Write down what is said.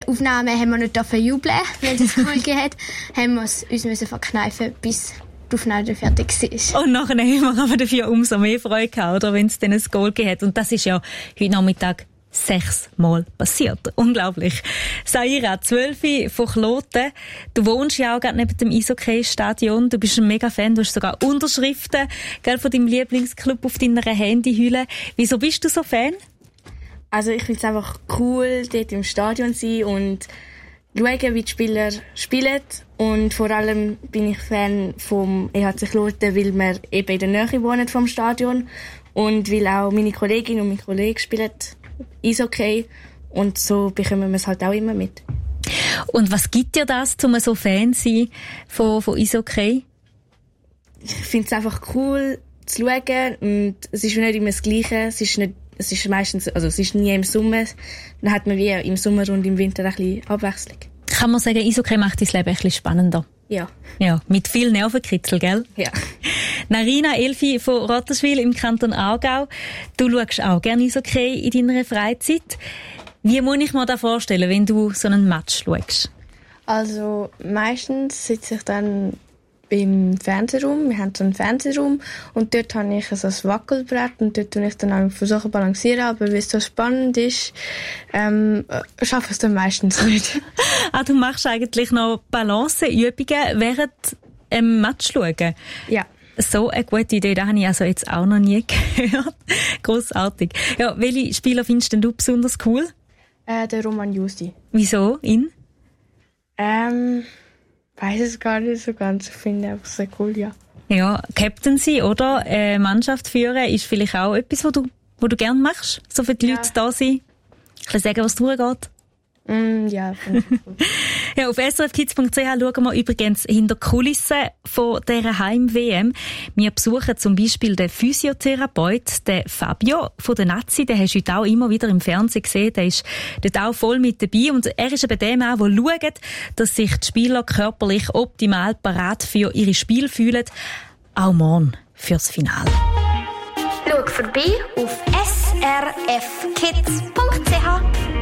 Aufnahmen haben wir nicht jubeln, weil es cool geht. Haben wir es uns verkneifen, bis die Aufnahme fertig war. Und nachher haben wir aber dafür umso mehr Freude gehabt, oder, wenn es dann ein Goal gegeben hat. Und das ist ja heute Nachmittag 6 Mal passiert. Unglaublich. Saira, 12 von Kloten. Du wohnst ja auch gerade neben dem Eishockey-Stadion. Du bist ein Mega-Fan. Du hast sogar Unterschriften, gell, von deinem Lieblingsclub auf deiner Handyhülle. Wieso bist du so Fan? Also ich finde es einfach cool, dort im Stadion zu sein und schauen, wie die Spieler spielen. Und vor allem bin ich Fan vom EHC Kloten, weil wir eben in der Nähe wohnen vom Stadion und weil auch meine Kollegin und mein Kollege spielen Eishockey und so bekommen wir es halt auch immer mit. Und was gibt dir das, um so Fan zu sein von Eishockey? Ich finde es einfach cool zu schauen und es ist nicht immer das Gleiche. Es ist meistens, also es ist nie im Sommer. Dann hat man wie im Sommer und im Winter ein bisschen Abwechslung. Kann man sagen, Eishockey macht dein Leben ein bisschen spannender? Ja. Ja, mit viel Nervenkitzel, gell? Ja. Narina Elfi von Rotterswil im Kanton Aargau. Du schaust auch gerne Eishockey in deiner Freizeit. Wie muss ich mir das vorstellen, wenn du so einen Match schaust? Also meistens sitze ich dann im Fernsehraum. Wir haben so einen Fernsehraum und dort habe ich so ein Wackelbrett und dort versuche ich dann auch zu balancieren, aber weil es so spannend ist, schaffe ich es dann meistens nicht. Du machst eigentlich noch Balanceübungen während einem Match schauen? Ja. So eine gute Idee, das habe ich also jetzt auch noch nie gehört. Grossartig. Ja, welche Spieler findest denn du besonders cool? Der Roman Justi. Wieso? Ihn? Weiß es gar nicht so ganz. Ich finde einfach sehr cool, ja. Ja, Captaincy oder Mannschaft führen ist vielleicht auch etwas, was du gerne machst, so viele Leute da sind. Ich kann sagen, was durchgeht. Ja, finde ich cool. Ja, auf srfkids.ch schauen wir übrigens hinter die Kulissen von dieser Heim-WM. Wir besuchen zum Beispiel den Physiotherapeut, den Fabio von der Nazi. Den hast du heute auch immer wieder im Fernsehen gesehen. Der ist dort auch voll mit dabei. Und er ist eben der Mann, der schaut, dass sich die Spieler körperlich optimal parat für ihre Spiele fühlen. Auch morgen fürs Finale. Schau vorbei auf srfkids.ch.